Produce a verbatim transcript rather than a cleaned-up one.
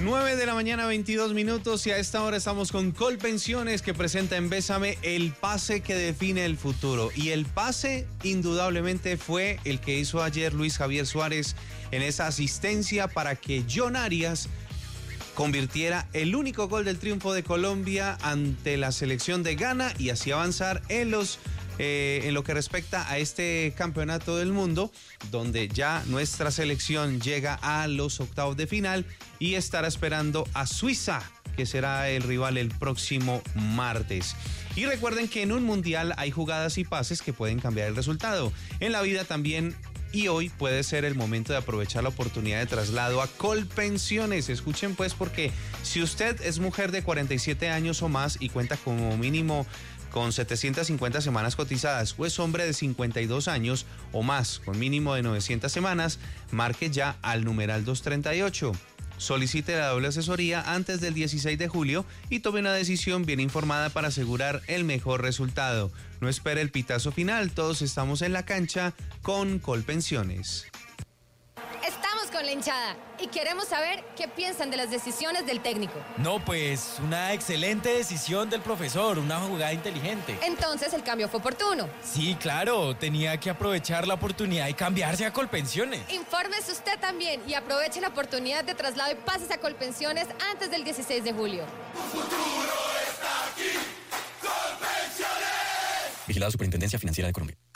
nueve de la mañana, veintidós minutos, y a esta hora estamos con Colpensiones, que presenta en Bésame el pase que define el futuro. Y el pase indudablemente fue el que hizo ayer Luis Javier Suárez en esa asistencia para que John Arias convirtiera el único gol del triunfo de Colombia ante la selección de Ghana y así avanzar en los eh, en lo que respecta a este campeonato del mundo, donde ya nuestra selección llega a los octavos de final y estará esperando a Suiza, que será el rival el próximo martes. Y recuerden que en un mundial hay jugadas y pases que pueden cambiar el resultado. En la vida también. Y hoy puede ser el momento de aprovechar la oportunidad de traslado a Colpensiones. Escuchen pues, porque si usted es mujer de cuarenta y siete años o más y cuenta como mínimo con setecientas cincuenta semanas cotizadas, o es hombre de cincuenta y dos años o más con mínimo de novecientas semanas, marque ya al numeral doscientos treinta y ocho. Solicite la doble asesoría antes del dieciséis de julio y tome una decisión bien informada para asegurar el mejor resultado. No espere el pitazo final, todos estamos en la cancha con Colpensiones. Estamos con la hinchada y queremos saber qué piensan de las decisiones del técnico. No, pues una excelente decisión del profesor, una jugada inteligente. Entonces el cambio fue oportuno. Sí, claro, tenía que aprovechar la oportunidad y cambiarse a Colpensiones. Infórmese usted también y aproveche la oportunidad de traslado y pases a Colpensiones antes del dieciséis de julio. Tu futuro está aquí, Colpensiones. Vigilada Superintendencia Financiera de Colombia.